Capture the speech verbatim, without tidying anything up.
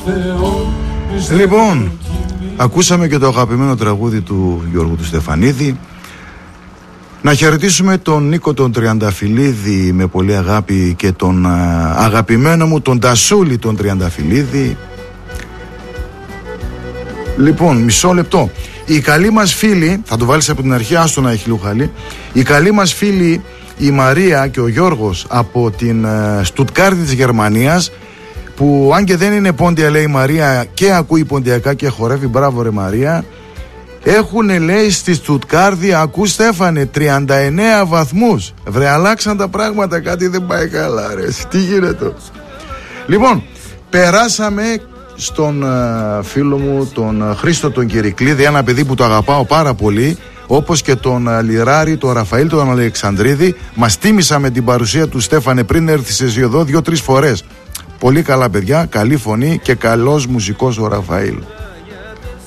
Λοιπόν, ακούσαμε και το αγαπημένο τραγούδι του Γιώργου του Στεφανίδη. Να χαιρετήσουμε τον Νίκο τον Τριανταφυλλίδη με πολύ αγάπη και τον α, αγαπημένο μου τον Τασούλη τον Τριανταφυλλίδη. Λοιπόν, μισό λεπτό. Οι καλοί μας φίλοι, θα το βάλεις από την αρχή, άστο να έχει λουχαλή. Οι καλοί μας φίλοι, η Μαρία και ο Γιώργος από την uh, Στουτκάρδη της Γερμανίας, που αν και δεν είναι πόντια, λέει η Μαρία, και ακούει ποντιακά και χορεύει, μπράβο ρε Μαρία, έχουν, λέει, στη Στουτκάρδη, ακού Στέφανε, τριάντα εννέα βαθμούς. Βρε, αλλάξαν τα πράγματα, κάτι δεν πάει καλά ρε, τι γίνεται. Λοιπόν, περάσαμε στον uh, φίλο μου τον uh, Χρήστο τον Κυρικλίδη, ένα παιδί που το αγαπάω πάρα πολύ, όπως και τον uh, Λιράρη, τον Ραφαήλ, τον Αλεξανδρίδη. Μας τίμησα με την παρουσία του Στέφανε πριν έρθεις εσύ εδώ δύο-τρεις φορές. Πολύ καλά παιδιά, καλή φωνή και καλός μουσικός ο Ραφαήλ.